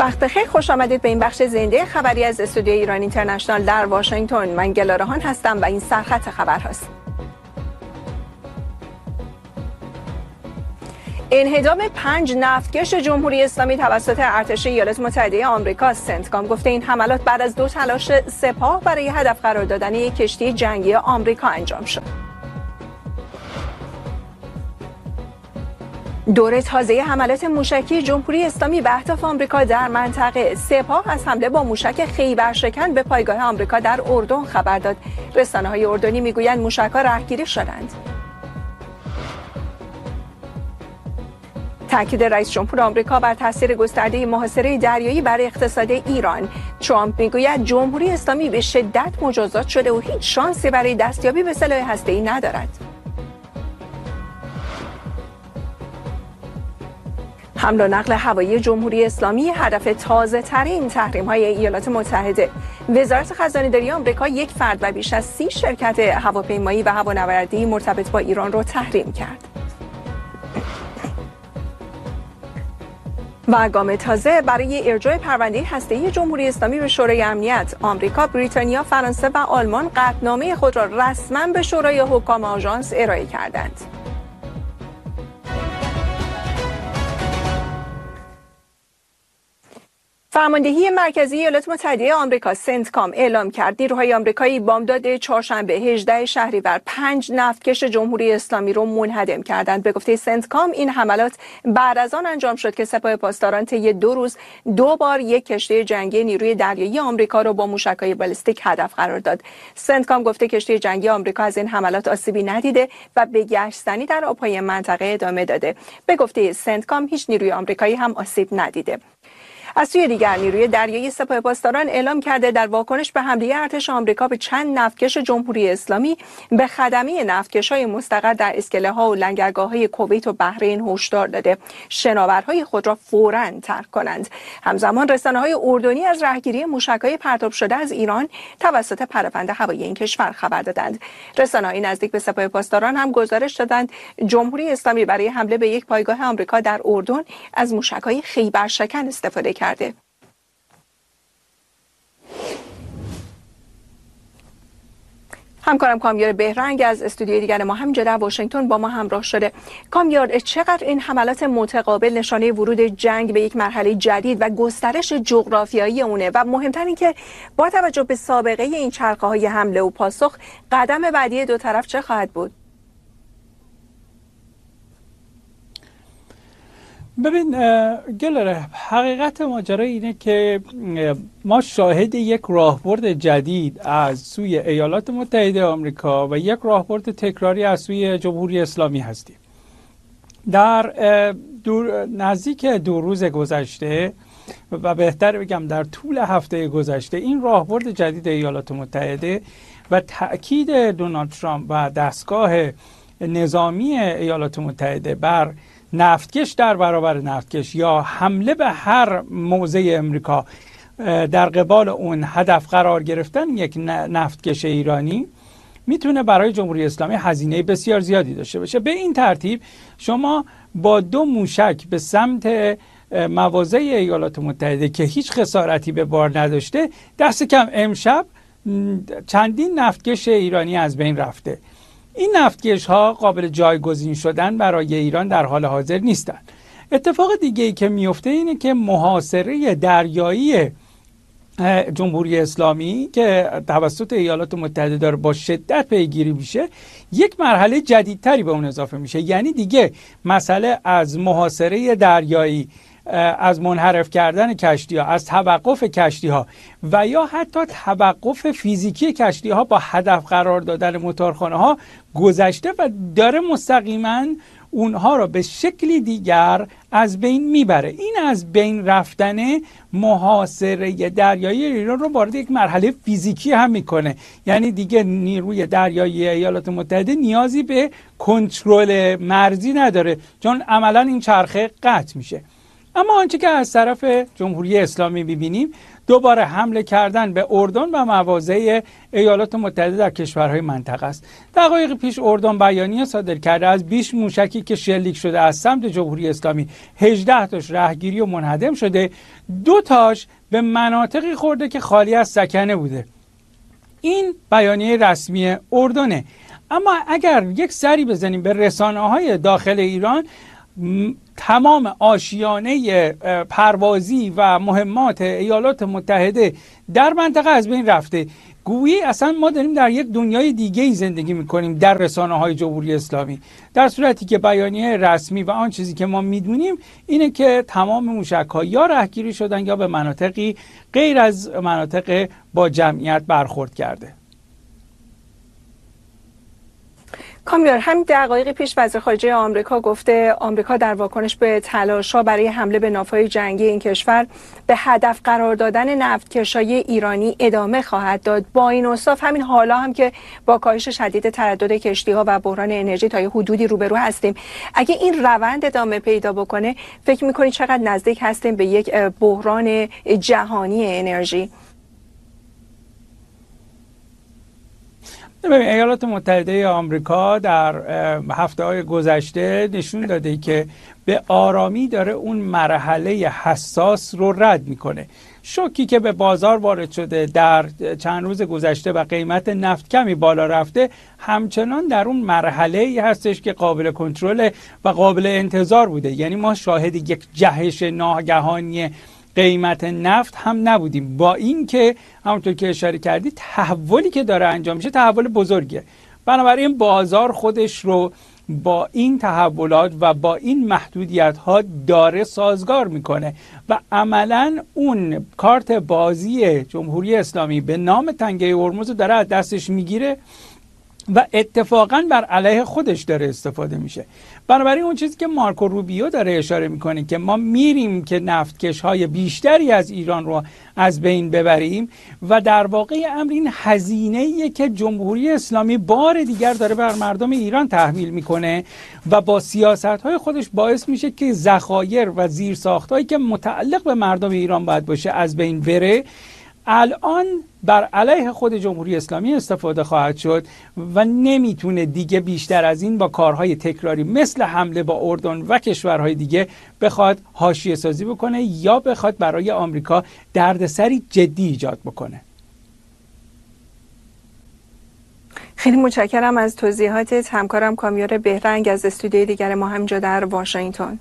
وقت بخیر، خوش آمدید به این بخش زنده خبری از استودیوی ایران اینترنشنال در واشنگتن. من گلارهان هستم و این سرخط خبر هست. انهدام 5 نفتکش جمهوری اسلامی توسط ارتش ایالات متحده آمریکا. سنتکام گفته این حملات بعد از 2 تلاش سپاه برای هدف قرار دادن یک کشتی جنگی آمریکا انجام شد. دور تازه حملات موشکی جمهوری اسلامی به اهداف آمریکا در منطقه. سپاه از حمله با موشک خیبرشکن به پایگاه آمریکا در اردن خبر داد. رسانه‌های اردنی میگویند موشک‌ها راهگیری شدند. تاکید رئیس جمهور آمریکا بر تاثیر گسترده محاصره دریایی بر اقتصاد ایران. ترامپ میگوید جمهوری اسلامی به شدت مجازات شده و هیچ شانسی برای دستیابی به سلاح هسته‌ای ندارد. حمل و نقل هوایی جمهوری اسلامی هدف تازه ترین تحریم های ایالات متحده. وزارت خزانه‌داری آمریکا یک فرد و بیش از 30 شرکت هواپیمایی و هوانوردی مرتبط با ایران را تحریم کرد. و گام تازه برای ارجاع پرونده هسته‌ای جمهوری اسلامی به شورای امنیت. آمریکا، بریتانیا، فرانسه و آلمان قطعنامه خود را رسما به شورای حکام آژانس ارائه کردند. فرماندهی مرکزی ایالات متحده آمریکا سنتکام اعلام کرد نیروهای آمریکایی بامداد چهارشنبه 18 شهریور 5 نفتکش جمهوری اسلامی را منهدم کردند. به گفته سنتکام این حملات بعد از آن انجام شد که سپاه پاسداران طی 2 روز 2 بار یک کشتی جنگی نیروی دریایی آمریکا را با موشک‌های بالستیک هدف قرار داد. سنتکام گفته کشتی جنگی آمریکا از این حملات آسیبی ندیده و به گشتنی در آب‌های منطقه ادامه داده. به گفته سنتکام هیچ نیروی آمریکایی هم آسیب ندیده. از سوی دیگر نیروی دریایی سپاه پاسداران اعلام کرده در واکنش به حمله ارتش آمریکا به چند نفتکش جمهوری اسلامی به خدمه نفتکش‌های مستقر در اسکله‌ها و لنگرگاه‌های کویت و بحرین هشدار داده شناورهای خود را فوراً ترک کنند. همزمان رسانه‌های اردنی از راهگیری موشک‌های پرتاب شده از ایران توسط پراکنده هوایی این کشور خبر دادند. رسانه‌های نزدیک به سپاه پاسداران هم گزارش دادند جمهوری اسلامی برای حمله به یک پایگاه آمریکا در اردن از موشک‌های خیبرشکن استفاده کرده. همکارم کامیار بهرنگ از استودیوی دیگر ما همینجا در واشنگتن با ما همراه شده. کامیار، چقدر این حملات متقابل نشانه ورود جنگ به یک مرحله جدید و گسترش جغرافیایی اونه و مهمتر این که با توجه به سابقه این چرخه‌های حمله و پاسخ قدم بعدی دو طرف چه خواهد بود؟ ببین گلاره، حقیقت ماجرا اینه که ما شاهد یک راهبرد جدید از سوی ایالات متحده آمریکا و یک راهبرد تکراری از سوی جمهوری اسلامی هستیم. در نزدیک 2 روز گذشته و بهتر بگم در طول هفته گذشته این راهبرد جدید ایالات متحده و تأکید دونالد ترامپ و دستگاه نظامی ایالات متحده بر نفتکش در برابر نفتکش یا حمله به هر موضع امریکا در قبال اون هدف قرار گرفتن یک نفتکش ایرانی میتونه برای جمهوری اسلامی هزینه بسیار زیادی داشته باشه. به این ترتیب شما با 2 موشک به سمت مواضع ایالات متحده که هیچ خسارتی به بار نداشته، دست کم امشب چندین نفتکش ایرانی از بین رفته. این نفتکش ها قابل جایگزین شدن برای ایران در حال حاضر نیستن. اتفاق دیگه ای که میفته اینه که محاصره دریایی جمهوری اسلامی که توسط ایالات متحده داره با شدت پیگیری میشه، یک مرحله جدیدتری به اون اضافه میشه. یعنی دیگه مسئله از محاصره دریایی، از منحرف کردن کشتی ها، از توقف کشتی ها و یا حتی توقف فیزیکی کشتی ها با هدف قرار دادن موتورخانه ها گذشته و داره مستقیما اونها را به شکلی دیگر از بین میبره. این از بین رفتن محاصره دریایی ایران رو وارد یک مرحله فیزیکی هم میکنه. یعنی دیگه نیروی دریایی ایالات متحده نیازی به کنترل مرزی نداره، چون عملا این چرخه قطع میشه. اما آنچه که از طرف جمهوری اسلامی می‌بینیم دوباره حمله کردن به اردن و مواضع ایالات متحده در کشورهای منطقه است. دقایق پیش اردن بیانیه صادر کرده از 20 موشکی که شلیک شده از سمت جمهوری اسلامی 18 تاش رهگیری و منهدم شده، 2 تاش به مناطقی خورده که خالی از سکنه بوده. این بیانیه رسمی اردنه. اما اگر یک سری بزنیم به رسانه‌های داخل ایران، تمام آشیانه پروازی و مهمات ایالات متحده در منطقه از بین رفته. گویی اصلا ما داریم در یک دنیای دیگه‌ای زندگی می‌کنیم در رسانه‌های جمهوری اسلامی، در صورتی که بیانیه رسمی و آن چیزی که ما می‌دونیم اینه که تمام موشک‌ها یا رهگیری شدن یا به مناطقی غیر از مناطق با جمعیت برخورد کرده. کامیار، همین دقایق پیش وزیر خارجه آمریکا گفته آمریکا در واکنش به تلاش‌ها برای حمله به ناوهای جنگی این کشور به هدف قرار دادن نفتکش‌های ایرانی ادامه خواهد داد. با این اوصاف همین حالا هم که با کاهش شدید تردد کشتی‌ها و بحران انرژی تا یه حدودی روبرو هستیم، اگه این روند ادامه پیدا بکنه فکر می‌کنید چقدر نزدیک هستیم به یک بحران جهانی انرژی؟ ایالات متحده آمریکا در هفته‌های گذشته نشون داده که به آرامی داره اون مرحله حساس رو رد میکنه. شوکی که به بازار وارد شده در چند روز گذشته و قیمت نفت کمی بالا رفته، همچنان در اون مرحله هستش که قابل کنترل و قابل انتظار بوده. یعنی ما شاهد یک جهش ناگهانی قیمت نفت هم نبودیم، با اینکه همونطور که اشاره کردی تحولی که داره انجام میشه تحول بزرگه. بنابراین بازار خودش رو با این تحولات و با این محدودیت ها داره سازگار میکنه و عملا اون کارت بازی جمهوری اسلامی به نام تنگه هرمز داره از دستش میگیره و اتفاقا بر علیه خودش داره استفاده میشه. بنابراین اون چیزی که مارکو روبیو داره اشاره میکنه که ما میریم که نفتکش های بیشتری از ایران رو از بین ببریم و در واقع امر این هزینه‌ایه که جمهوری اسلامی بار دیگر داره بر مردم ایران تحمیل میکنه و با سیاست‌های خودش باعث میشه که ذخایر و زیرساخت‌هایی که متعلق به مردم ایران باید باشه از بین بره. الان بر علیه خود جمهوری اسلامی استفاده خواهد شد و نمیتونه دیگه بیشتر از این با کارهای تکراری مثل حمله با اردن و کشورهای دیگه بخواد حاشیه سازی بکنه یا بخواد برای آمریکا دردسری جدی ایجاد بکنه. خیلی متشکرم از توضیحاتت. همکارم کامیار بهرنگ از استودیوی دیگر ما همینجا در واشنگتن.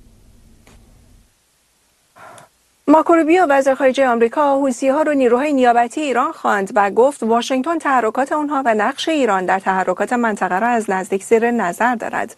مارکو روبیو وزیر خارجه آمریکا حوثی‌ها رو نیروهای نیابتی ایران خواند و گفت واشنگتن تحرکات اونها و نقش ایران در تحرکات منطقه را از نزدیک زیر نظر دارد.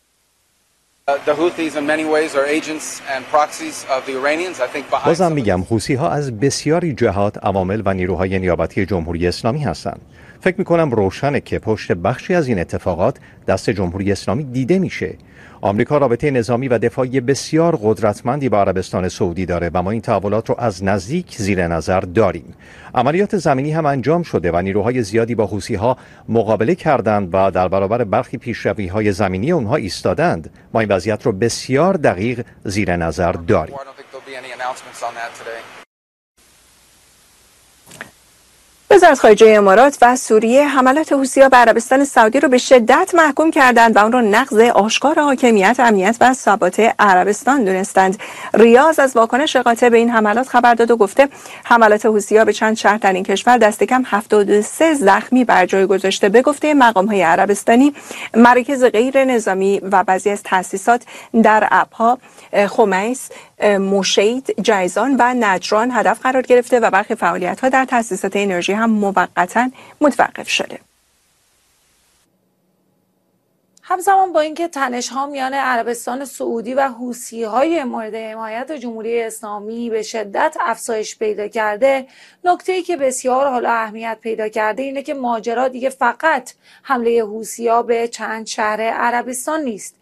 بازم میگم حوثی‌ها از بسیاری جهات عوامل و نیروهای نیابتی جمهوری اسلامی هستند. فکر میکنم روشنه که پشت بخشی از این اتفاقات دست جمهوری اسلامی دیده میشه. آمریکا رابطه نظامی و دفاعی بسیار قدرتمندی با عربستان سعودی داره و ما این تحولات رو از نزدیک زیر نظر داریم. عملیات زمینی هم انجام شده و نیروهای زیادی با حوثی‌ها مقابله کردند و در برابر برخی پیشروی‌های زمینی اونها ایستادند. ما این وضعیت رو بسیار دقیق زیر نظر داریم. وزارت خارجه امارات و سوریه حملات حوثی‌ها به عربستان سعودی رو به شدت محکوم کردند و اون رو نقض آشکار حاکمیت، امنیت و ثبات عربستان دونستند. ریاض از واکنش قاطع به این حملات خبر داد و گفته حملات حوثی‌ها به چند شهر در این کشور دست کم 73 زخمی بر جای گذاشته. به گفته مقام‌های عربستانی، مراکز غیر نظامی و بعضی از تأسیسات در ابها، خمیس، موشید، جیزان و نجران هدف قرار گرفته و برخی فعالیت‌ها در تأسیسات انرژی هم موقتاً متوقف شده. همزمان با اینکه تنش‌ها میان عربستان سعودی و حوثی‌های مورد حمایت جمهوری اسلامی به شدت افزایش پیدا کرده، نکته‌ای که بسیار حالا اهمیت پیدا کرده اینه که ماجرا دیگه فقط حمله حوثی‌ها به چند شهر عربستان نیست.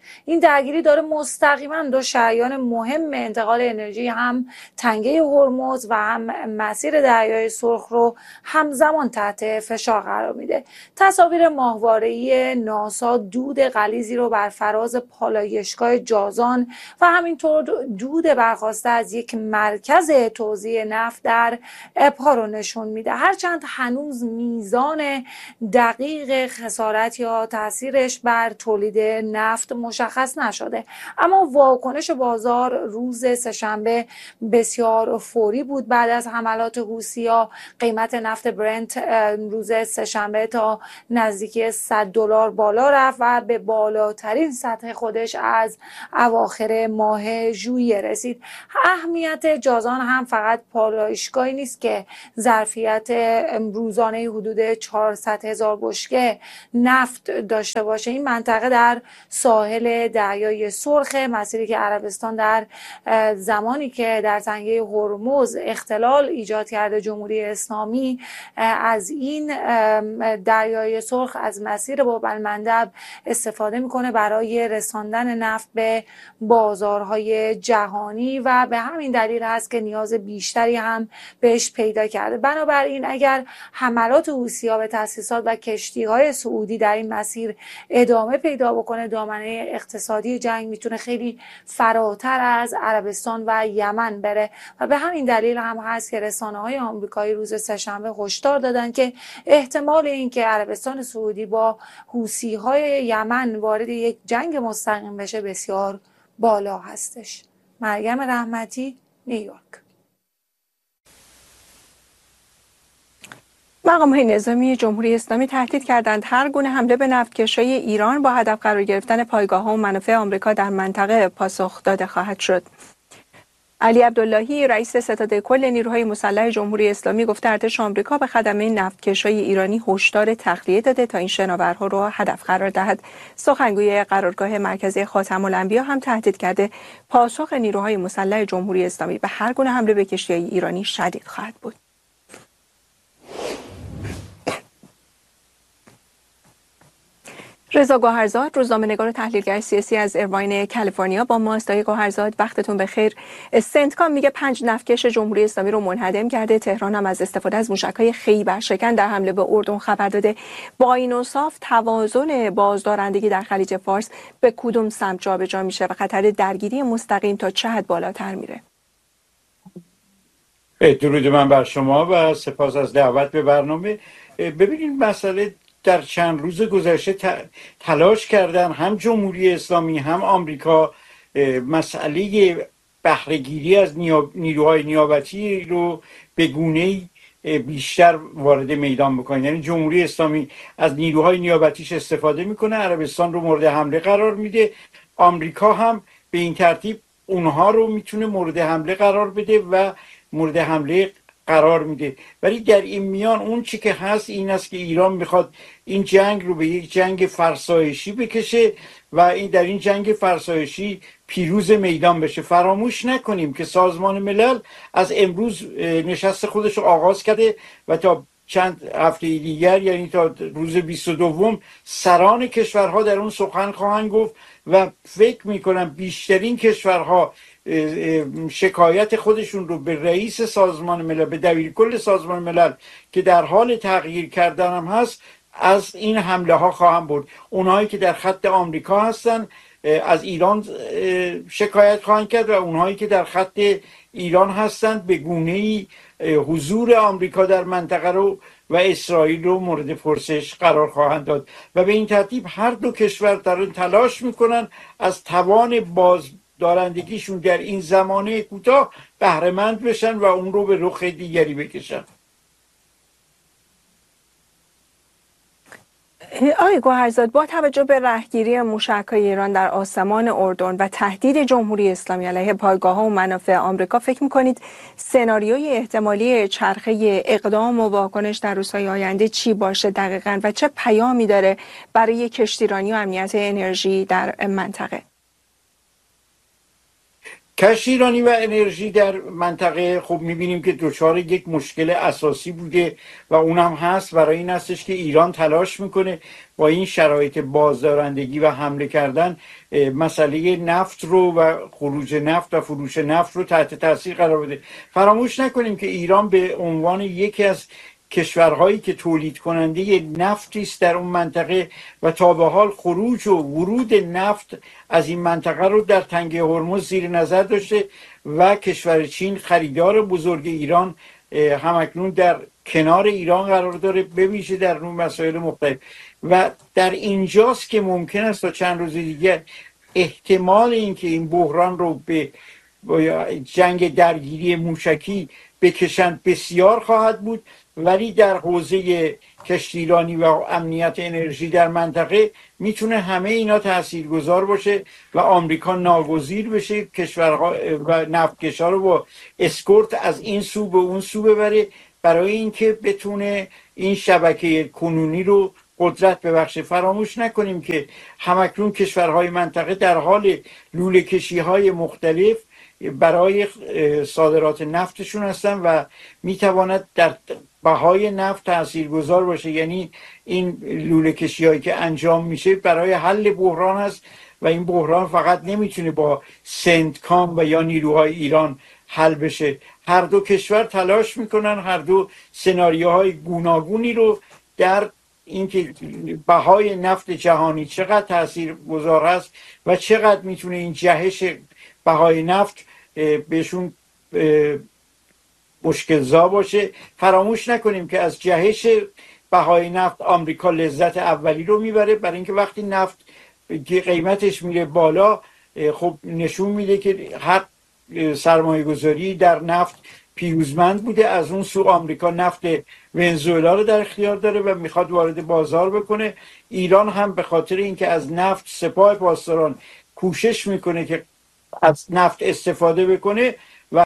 این درگیری داره مستقیما دو شریان مهم انتقال انرژی، هم تنگه هرمز و هم مسیر دریای سرخ رو همزمان تحت فشار قرار میده. تصاویر ماهواره‌ای ناسا دود غلیظی رو بر فراز پالایشگاه جازان و همینطور دود برخواسته از یک مرکز توزیع نفت در ابها رو نشون میده. هرچند هنوز میزان دقیق خسارت یا تاثیرش بر تولید نفت مشخص نشده، اما واکنش بازار روز سه‌شنبه بسیار فوری بود. بعد از حملات حوثی‌ها قیمت نفت برنت روز سه‌شنبه تا نزدیکی $100 بالا رفت و به بالاترین سطح خودش از اواخر ماه ژوئیه رسید. اهمیت جازان هم فقط پالایشگاهی نیست که ظرفیت روزانه حدود 400,000 بشکه نفت داشته باشه. این منطقه در ساحل دریای سرخ، مسیری که عربستان در زمانی که در تنگه هرمز اختلال ایجاد کرده جمهوری اسلامی از این دریای سرخ، از مسیر باب المندب استفاده میکنه برای رساندن نفت به بازارهای جهانی و به همین دلیل هست که نیاز بیشتری هم بهش پیدا کرده. بنابراین اگر حملات حوثی‌ها به تأسیسات و کشتی‌های سعودی در این مسیر ادامه پیدا بکنه، دامنه اقتصادی جنگ میتونه خیلی فراتر از عربستان و یمن بره و به همین دلیل هم هست که رسانه‌های آمریکایی روز سه‌شنبه هشدار دادن که احتمال اینکه عربستان سعودی با حوثی‌های یمن وارد یک جنگ مستقیم بشه بسیار بالا هستش. مریم رحمتی، نیویورک. مقام‌های نظامی جمهوری اسلامی تهدید کردند هر گونه حمله به نفتکشای ایران با هدف قرار گرفتن پایگاه‌ها و منافع آمریکا در منطقه پاسخ داده خواهد شد. علی عبداللهی رئیس ستاد کل نیروهای مسلح جمهوری اسلامی گفته ارتش آمریکا به خدمه نفتکشای ایرانی هشدار تخلیه داده تا این شناورها را هدف قرار دهد. سخنگوی قرارگاه مرکزی خاتم الانبیا هم تهدید کرده پاسخ نیروهای مسلح جمهوری اسلامی به هر گونه حمله به کشتی‌های ایرانی شدید خواهد بود. رضا گوهرزاد، روزنامه‌نگار و تحلیلگر سیاسی از ایرواین کالیفرنیا با ماست. آقای گوهرزاد وقتتون بخیر. سنتکام میگه 5 نفتکش جمهوری اسلامی رو منهدم کرده. تهران هم از استفاده از موشک‌های خیبرشکن در حمله به اردن خبر داده. با این اوصاف توازن بازدارندگی در خلیج فارس به کدوم سمت جابجا میشه و خطر درگیری مستقیم تا چه حد بالاتر میره؟ درود من بر شما و سپاس از دعوت به برنامه. ببینید، مسئله در چند روز گذشته تلاش کردن هم جمهوری اسلامی هم آمریکا مسئله بهره‌گیری از نیروهای نیابتی رو به گونه‌ای بیشتر وارد میدان بکنن. یعنی جمهوری اسلامی از نیروهای نیابتیش استفاده میکنه، عربستان رو مورد حمله قرار میده، آمریکا هم به این ترتیب اونها رو میتونه مورد حمله قرار بده و مورد حمله قرار میده. ولی در این میان اون چی که هست این است که ایران میخواد این جنگ رو به یک جنگ فرسایشی بکشه و این در این جنگ فرسایشی پیروز میدان بشه. فراموش نکنیم که سازمان ملل از امروز نشست خودش رو آغاز کرده و تا چند هفته دیگر، یعنی تا روز 22 سران کشورها در اون سخن خواهند گفت و فکر میکنم بیشترین کشورها شکایت خودشون رو به رئیس سازمان ملل، به دبیرکل سازمان ملل که در حال تغییر کردن هم هست، از این حمله ها خواهم برد. اونهایی که در خط آمریکا هستن از ایران شکایت خواهند کرد و اونهایی که در خط ایران هستند به گونه‌ای حضور آمریکا در منطقه رو و اسرائیل رو مورد پرسش قرار خواهند داد و به این ترتیب هر دو کشور دارن تلاش میکنن از توان بازدارندگیشون در این زمانه کوتاه بهره مند بشن و اون رو به رخ دیگری بکشن. آقای گوهرزاد، با توجه به رهگیری موشک‌های ایران در آسمان اردن و تهدید جمهوری اسلامی علیه پایگاه‌ها و منافع آمریکا، فکر می‌کنید سناریوی احتمالی چرخه اقدام و واکنش در روزهای آینده چی باشه دقیقاً و چه پیامی داره برای کشتیرانی و امنیت انرژی در منطقه؟ کشت ایرانی و انرژی در منطقه خب میبینیم که دچار یک مشکل اساسی بوده و اونم هست برای این هستش که ایران تلاش میکنه با این شرایط بازدارندگی و حمله کردن مسئله نفت رو و خروج نفت و فروش نفت رو تحت تاثیر قرار بده. فراموش نکنیم که ایران به عنوان یکی از کشورهایی که تولید کننده نفتی است در اون منطقه و تا به حال خروج و ورود نفت از این منطقه رو در تنگه هرمز زیر نظر داشته و کشور چین خریدار بزرگ ایران همکنون در کنار ایران قرار داره، به ویژه در اون مسائل مختلف. و در اینجاست که ممکن است تا چند روز دیگه احتمال اینکه این بحران رو به جنگ درگیری موشکی بکشند بسیار خواهد بود، ولی در حوزه کشتی ایرانی و امنیت انرژی در منطقه میتونه همه اینا تاثیرگذار باشه و آمریکا ناگزیر بشه کشورها و نفتکشا رو با اسکورت از این سو به اون سو ببره برای اینکه بتونه این شبکه کنونی رو قدرت ببخشه. فراموش نکنیم که همکنون کشورهای منطقه در حال لوله کشی های مختلف برای صادرات نفتشون هستن و میتواند در بهای نفت تاثیرگذار باشه. یعنی این لوله کشی هایی که انجام میشه برای حل بحران هست و این بحران فقط نمیتونه با سنتکام و یا نیروهای ایران حل بشه. هر دو کشور تلاش میکنن هر دو سناریوهای گوناگونی رو در اینکه بهای نفت جهانی چقدر تاثیرگذار هست و چقدر میتونه این جهش بهای نفت بهشون مشکل‌زا باشه. فراموش نکنیم که از جهش بهای نفت آمریکا لذت اولی رو میبره، برای اینکه وقتی نفت قیمتش میره بالا خب نشون میده که هر سرمایه گذاری در نفت پیروزمند بوده. از اون سو آمریکا نفت ونزوئلا رو در اختیار داره و میخواد وارد بازار بکنه. ایران هم به خاطر اینکه از نفت سپاه پاسداران کوشش میکنه که از نفت استفاده بکنه و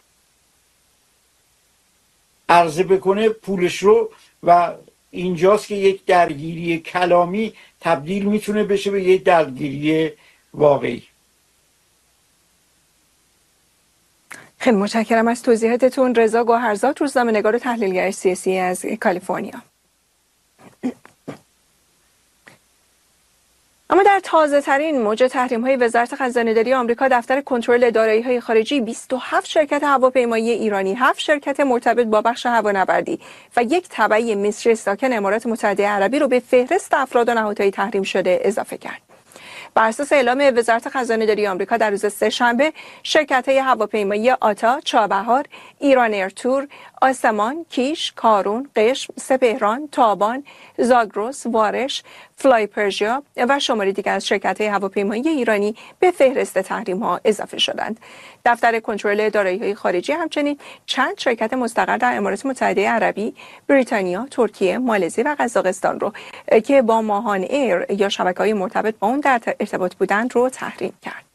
عرضه بکنه پولش رو و اینجاست که یک درگیری کلامی تبدیل میتونه بشه به یک درگیری واقعی. خیلی متشکرم از توضیحاتتون. رضا گوهرزاد، روزنامه‌نگار و تحلیلگر سیاسی از کالیفرنیا. اما در تازه ترین موج تحریم های وزارت خزانه‌داری آمریکا، دفتر کنترل دارایی‌های خارجی 27 شرکت هواپیمایی ایرانی، 7 شرکت مرتبط با بخش هوانوردی و یک تبعی مصری ساکن امارات متحده عربی رو به فهرست افراد و نهادهای تحریم شده اضافه کرد. بر اساس اعلام وزارت خزانه‌داری آمریکا در روز سه‌شنبه، شرکت‌های هواپیمایی آتا، چابهار، ایران ایرتور، آسمان، کیش، کارون، قشم، سپهران، تابان، زاگرس، وارش، فلای پرژیا و شماری دیگر از شرکت‌های هواپیمایی ایرانی به فهرست تحریم‌ها اضافه شدند. دفتر کنترل دارایی‌های خارجی همچنین چند شرکت مستقر در امارات متحده عربی، بریتانیا، ترکیه، مالزی و قزاقستان رو که با ماهان ایر یا شبکه‌های مرتبط با اون در ارتباط بودند رو تحریم کرد.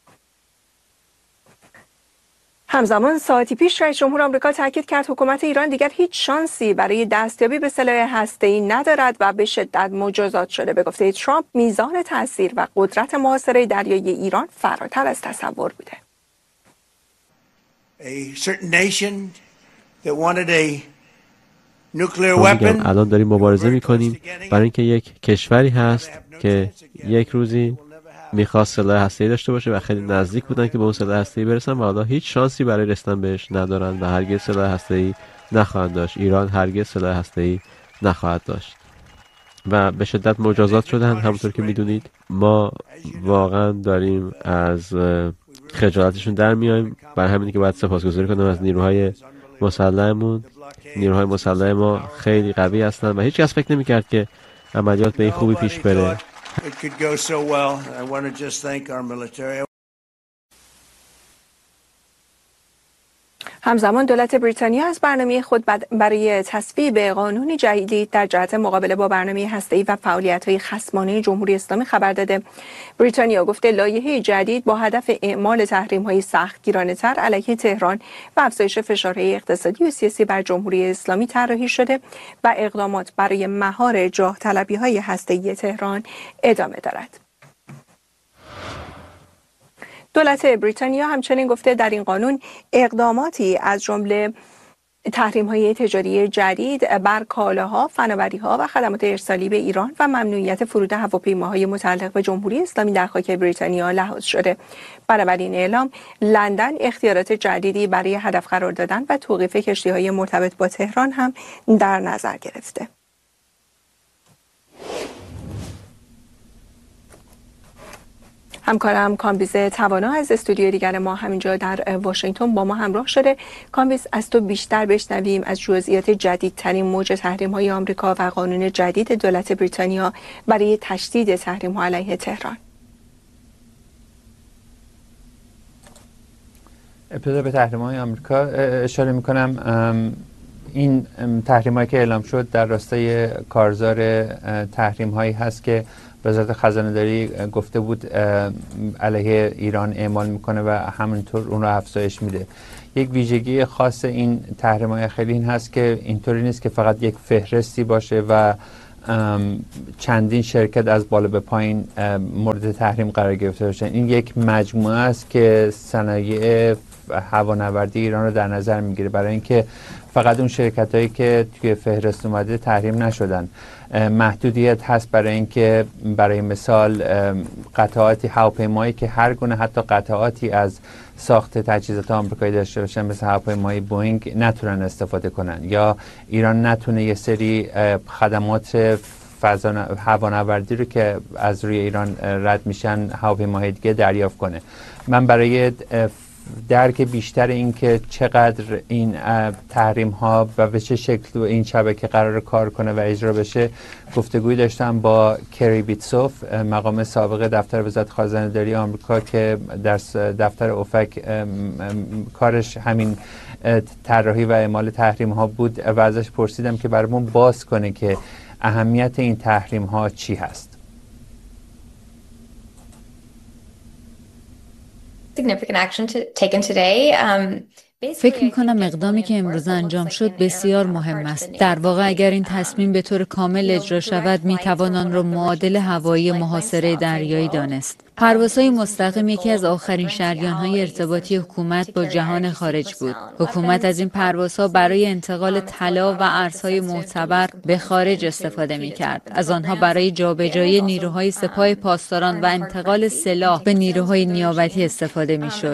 همزمان ساعتی پیش رئیس جمهور آمریکا تاکید کرد حکومت ایران دیگر هیچ شانسی برای دستیابی به سلاح هسته‌ای ندارد و به شدت مجازات شده. به گفته ترامپ، میزان تاثیر و قدرت محاصره دریایی ایران فراتر از تصور بوده. الان داریم مبارزه می‌کنیم برای اینکه یک کشوری هست که یک روزی میخواست سلاح هسته‌ای داشته باشه و خیلی نزدیک بودن که به اون سلاح هسته‌ای برسن و حالا هیچ شانسی برای رسیدن بهش ندارن و هرگز سلاح هسته‌ای نخواهند داشت. ایران هرگز سلاح هسته‌ای نخواهد داشت و به شدت مجازات شدن. همونطور که میدونید ما واقعا داریم از خجالتشون در میایم. برای همینه که باید سپاسگزاری کنم از نیروهای مسلحمون. نیروهای مسلح ما خیلی قوی هستن و هیچ کس فکر نمی‌کرد که عملیات به این خوبی پیش بره. It could go so well. I want to just thank our military. همزمان دولت بریتانیا از برنامه خود برای تصویب قانون جدید در جهت مقابله با برنامه هسته‌ای و فعالیت‌های خصمانه جمهوری اسلامی خبر داده. بریتانیا گفته لایحه جدید با هدف اعمال تحریم‌های سختگیرانه‌تر علیه تهران و افزایش فشارهای اقتصادی و سیاسی بر جمهوری اسلامی طراحی شده و اقدامات برای مهار جاه طلبی‌های هسته‌ای تهران ادامه دارد. دولت بریتانیا همچنین گفته در این قانون اقداماتی از جمله تحریم‌های تجاری جدید بر کالاها، فناوری‌ها و خدمات ارسالی به ایران و ممنوعیت فرود هواپیماهای متعلق به جمهوری اسلامی در خاک بریتانیا لحاظ شده. بنابراین اعلام لندن اختیارات جدیدی برای هدف قرار دادن و توقیف کشتی‌های مرتبط با تهران هم در نظر گرفته. همکارم کامبیز توانا از استودیو دیگر ما همینجا در واشنگتن با ما همراه شده. کامبیز، از تو بیشتر بشنویم از جزئیات جدیدترین موج تحریم‌های آمریکا و قانون جدید دولت بریتانیا برای تشدید تحریم‌ها علیه تهران. ابتدا به تحریم‌های آمریکا اشاره می‌کنم. این تحریم‌هایی که اعلام شد در راستای کارزار تحریم‌هایی هست که وزارت خزانه‌داری گفته بود علیه ایران اعمال میکنه و همینطور اون رو افزایش میده. یک ویژگی خاص این تحریم‌های خیلی این هست که اینطوری نیست که فقط یک فهرستی باشه و چندین شرکت از بالا به پایین مورد تحریم قرار گرفته باشن. این یک مجموعه است که صنایع هوانوردی ایران رو در نظر میگیره، برای اینکه فقط اون شرکت هایی که توی فهرست اومده تحریم نشدن. محدودیت هست برای اینکه برای مثال قطعاتی هواپیمایی که هر گونه حتی قطعاتی از ساخت تجهیزات آمریکایی داشته باشن مثل هواپیمای بوئینگ نتونن استفاده کنن، یا ایران نتونه یه سری خدمات هوانوردی رو که از روی ایران رد میشن هواپیماهای دیگه دریافت کنه. من برای درک بیشتر این که چقدر این تحریم ها و به چه شکل این شبکه قرار کار کنه و اجرا بشه گفتگوی داشتم با کری بیتسوف، مقام سابق دفتر وزارت خزانه‌داری آمریکا که در دفتر اوفک کارش همین طراحی و اعمال تحریم ها بود و ازش پرسیدم که برامون باز کنه که اهمیت این تحریم ها چی هست. فکر می‌کنم اقدامی که امروز انجام شد بسیار مهم است. در واقع اگر این تصمیم به طور کامل اجرا شود می‌توان آن را معادل هوایی محاصره دریایی دانست. پروازهای مستقیم یکی از آخرین شریان‌های ارتباطی حکومت با جهان خارج بود. حکومت از این پروازها برای انتقال طلا و ارزهای معتبر به خارج استفاده می‌کرد. از آنها برای جابجایی نیروهای سپاه پاسداران و انتقال سلاح به نیروهای نیابتی استفاده می‌شد.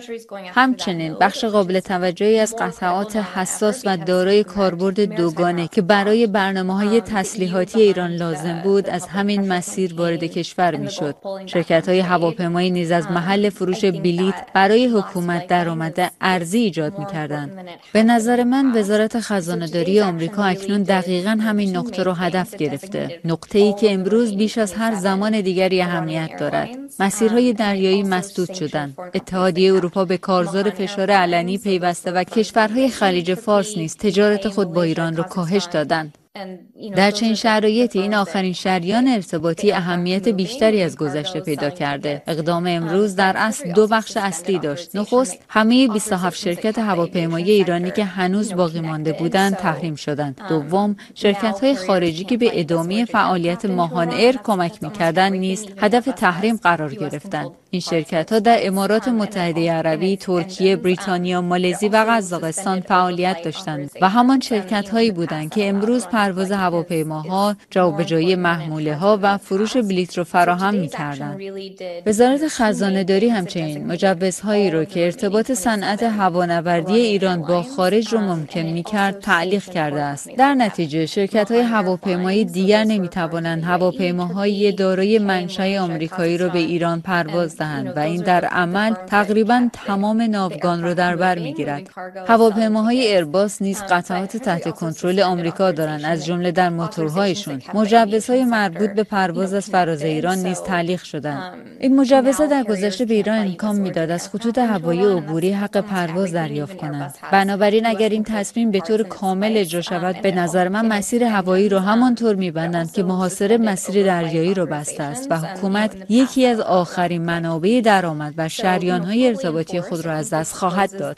همچنین بخش قابل توجهی از قطعات حساس و دارای کاربرد دوگانه که برای برنامه‌های تسلیحاتی ایران لازم بود از همین مسیر وارد کشور می‌شد. شرکت‌های هواپیمایی نیز از محل فروش بلیط برای حکومت درآمد ارزی ایجاد می‌کردند. به نظر من وزارت خزانه‌داری آمریکا اکنون دقیقاً همین نقطه رو هدف گرفته. نقطه‌ای که امروز بیش از هر زمان دیگری اهمیت دارد. مسیرهای دریایی مسدود شدند. اتحادیه اروپا به کارزار فشار علنی پیوسته و کشورهای خلیج فارس نیز تجارت خود با ایران را کاهش دادند. در چنین شرایطی این آخرین شریان ارتباطی اهمیت بیشتری از گذشته پیدا کرده. اقدام امروز در اصل دو بخش اصلی داشت. نخست، همه 27 شرکت هواپیمایی ایرانی که هنوز باقی مانده بودند تحریم شدند. دوم، شرکت‌های خارجی که به ادامه فعالیت ماهان ایر کمک می‌کردند نیز هدف تحریم قرار گرفتند. این شرکت‌ها در امارات متحده عربی، ترکیه، بریتانیا، مالزی و قزاقستان فعالیت داشتند و همان شرکت‌هایی بودند که امروز پرواز هواپیماها، جابجایی محموله‌ها و فروش بلیط را فراهم می‌کردند. وزارت خزانه‌داری همچنین مجوزهایی را که ارتباط صنعت هوانوردی ایران با خارج را ممکن می‌کرد تعلیق کرده است. در نتیجه شرکت‌های هواپیمایی دیگر نمی‌توانند هواپیماهای دارای منشأ آمریکایی را به ایران پرواز دهند و این در عمل تقریباً تمام ناوگان را در بر می‌گیرد. هواپیماهای ایرباس نیز قطعات تحت کنترل آمریکا دارند، از جمله در موتورهایشون. مجوزهای مربوط به پرواز از فراز ایران نیز تعلیق شدند. این مجوزها در گذشته به ایران امکان میداد از خطوط هوایی عبوری حق پرواز دریافت کنند. بنابراین اگر این تصمیم به طور کامل اجرا شود، به نظر من مسیر هوایی را همانطور می‌بندند که محاصره مسیر دریایی را بسته است و حکومت یکی از آخرین منابع درآمد و شریان‌های ارتباطی خود را از دست خواهد داد.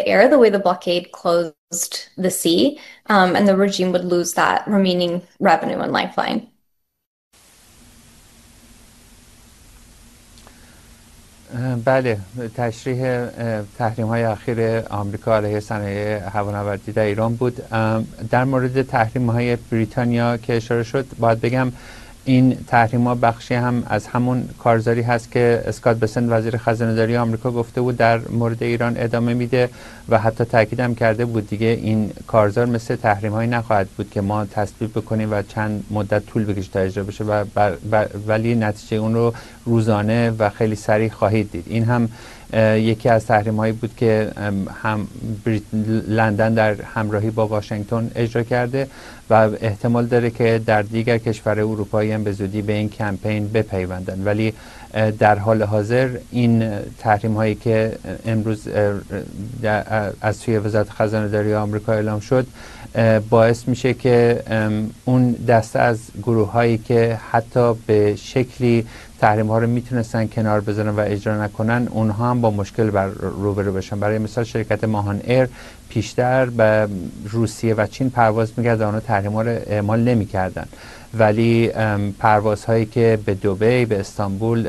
the sea, and the regime would lose that remaining revenue and lifeline. بله، تشریح تحریم‌های اخیر آمریکا علیه صنایع هوانوردی در ایران بود. در مورد تحریم‌های بریتانیا که اشاره شد، باید بگم این تحریم‌ها بخشی هم از همون کارزاری هست که اسکات بسنت وزیر خزانه‌داری آمریکا گفته بود در مورد ایران ادامه میده و حتی تاکید هم کرده بود دیگه این کارزار مثل تحریم‌هایی نخواهد بود که ما تصویب بکنیم و چند مدت طول بکشه تا اجرا بشه ولی نتیجه اون رو روزانه و خیلی سریع خواهید دید. این هم یکی از تحریم‌هایی بود که هم لندن در همراهی با واشنگتن اجرا کرده و احتمال داره که در دیگر کشور اروپایی هم به زودی به این کمپین بپیوندن. ولی در حال حاضر این تحریم‌هایی که امروز از سوی وزارت خزانه‌داری آمریکا اعلام شد باعث میشه که اون دسته از گروه‌هایی که حتی به شکلی تحریم‌ها رو میتونستن کنار بذارن و اجرا نکنن، اونها هم با مشکل روبرو بشن. برای مثال شرکت ماهان ایر پیشتر به روسیه و چین پرواز می‌کرد و اونها تحریم‌ها رو اعمال نمی‌کردن، ولی پروازهایی که به دبی، به استانبول